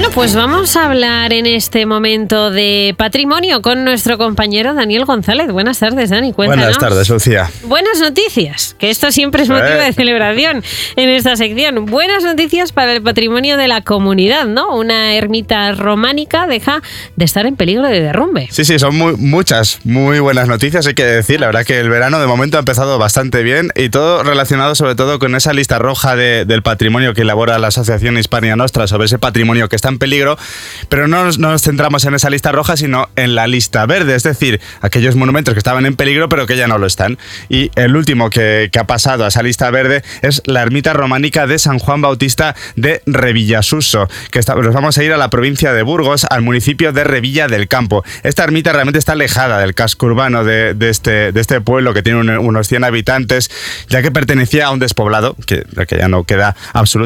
pues vamos a hablar en este momento de patrimonio con nuestro compañero Daniel González. Buenas tardes, Dani, cuéntanos. Buenas tardes, Lucía. Buenas noticias, que esto siempre es motivo de celebración en esta sección. Buenas noticias para el patrimonio de la comunidad, ¿no? Una ermita románica deja de estar en peligro de derrumbe. Sí, son muchas muy buenas noticias, hay que decir. La verdad que el verano de momento ha empezado bastante bien y todo relacionado sobre todo con esa lista roja del patrimonio que elabora la Asociación Hispania Nostra sobre ese patrimonio que está en peligro, pero no nos centramos en esa lista roja, sino en la lista verde, es decir, aquellos monumentos que estaban en peligro pero que ya no lo están. Y el último que ha pasado a esa lista verde es la ermita románica de San Juan Bautista de Revillasuso, nos vamos a ir a la provincia de Burgos, al municipio de Revilla del Campo. Esta ermita realmente está alejada del casco urbano de este pueblo que tiene unos 100 habitantes, ya que pertenecía a un despoblado, que ya no queda absolutamente